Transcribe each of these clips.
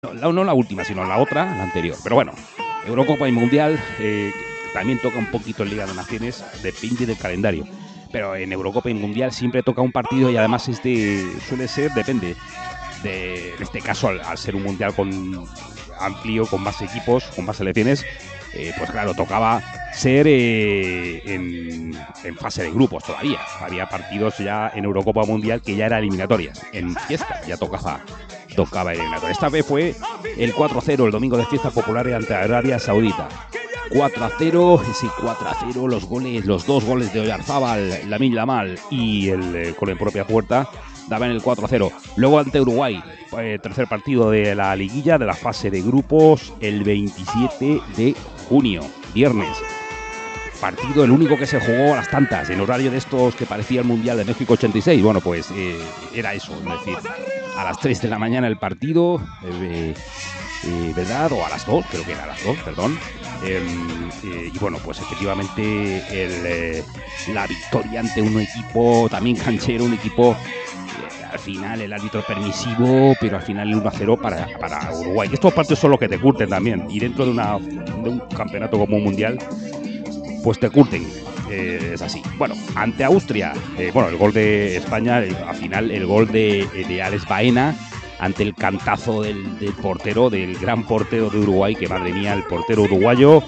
No la última, sino la otra, la anterior. Pero bueno, Eurocopa y Mundial también toca un poquito en Liga de Naciones, depende del calendario. Pero en Eurocopa y Mundial siempre toca un partido y además suele ser, depende. En este caso, al ser un Mundial amplio, con más equipos, con más selecciones, pues claro, tocaba ser en fase de grupos todavía. Había partidos ya en Eurocopa Mundial que ya eran eliminatorias. En fiesta ya tocaba eliminatoria. Esta vez fue el 4-0, el domingo de fiestas populares ante Arabia Saudita. 4-0, ese 4-0, los dos goles de Oyarzábal, Lamine Yamal y el con la propia puerta daban el 4-0. Luego ante Uruguay, tercer partido de la liguilla, de la fase de grupos, el 27 de junio, viernes. Partido el único que se jugó a las tantas, en horario de estos que parecía el Mundial de México 86. Bueno, pues era eso, es decir, a las 3 de la mañana el partido, ¿verdad? O a las 2, creo que era a las 2, perdón. Y bueno, pues efectivamente la victoria ante un equipo también canchero, un equipo al final el árbitro permisivo, pero al final el 1-0 para Uruguay. Estos partidos son los que te curten también, y dentro de un campeonato como un mundial, pues te curten. Es así. Bueno, ante Austria, el gol de España, al final el gol de Alex Baena, ante el cantazo del portero, del gran portero de Uruguay, que madre mía, el portero uruguayo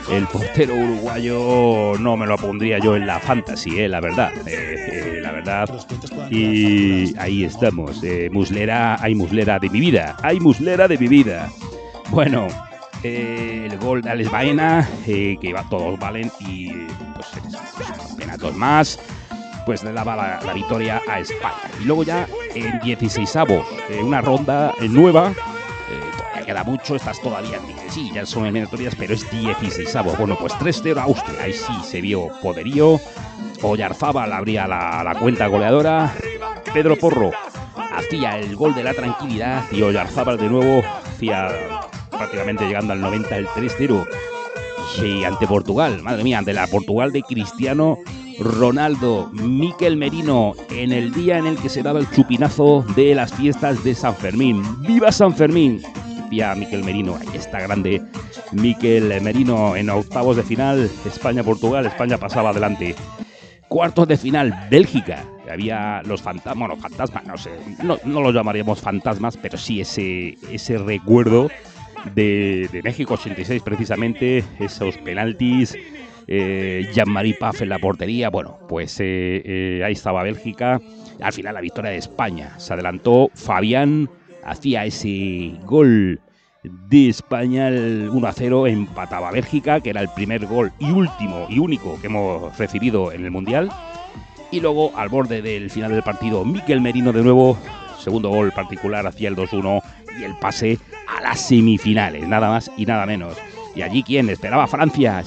no me lo pondría yo en la fantasy, la verdad. La verdad. Y ahí estamos. Muslera de mi vida. Bueno, el gol de Alex Baena, que todos valen, y pues apenas dos más, pues le daba la victoria a España. Y luego ya en 16avos, una ronda nueva, todavía queda mucho, estas todavía sí, ya son eliminatorias, pero es 16avos. Bueno, pues 3-0 a Austria, ahí sí se vio poderío. Oyarzábal abría la cuenta goleadora, Pedro Porro hacía el gol de la tranquilidad y Oyarzábal de nuevo hacía, prácticamente llegando al 90, el 3-0. Y ante Portugal, madre mía, ante la Portugal de Cristiano Ronaldo, Mikel Merino, en el día en el que se daba el chupinazo de las fiestas de San Fermín. ¡Viva San Fermín! Decía Mikel Merino, ahí está grande Mikel Merino. En octavos de final, España-Portugal, España pasaba adelante. Cuartos de final, Bélgica. Había los fantasmas, no sé, no los llamaríamos fantasmas, pero sí ese recuerdo de México 86, precisamente, esos penaltis, Jean-Marie Paf en la portería. Bueno, pues ahí estaba Bélgica. Al final la victoria de España. Se adelantó Fabián, hacía ese gol de España, el 1-0, empataba Bélgica, que era el primer gol y último y único que hemos recibido en el Mundial. Y luego, al borde del final del partido, Mikel Merino de nuevo, segundo gol particular, hacía el 2-1 y el pase a las semifinales, nada más y nada menos. Y allí, ¿quién? Esperaba Francia,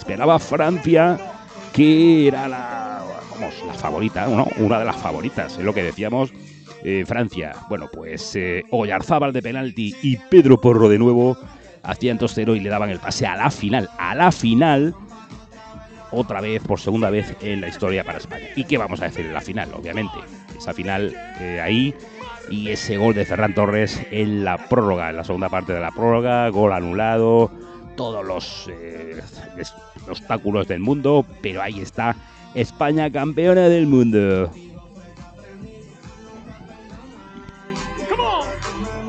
que era la favorita, ¿no? Una de las favoritas, es lo que decíamos. Francia, bueno, pues Oyarzábal de penalti y Pedro Porro de nuevo hacían 2-0 y le daban el pase a la final, otra vez, por segunda vez en la historia para España. ¿Y qué vamos a decir en la final? Obviamente, esa final ahí, y ese gol de Ferran Torres en la prórroga, en la segunda parte de la prórroga, gol anulado, todos los obstáculos del mundo, pero ahí está España, campeona del mundo.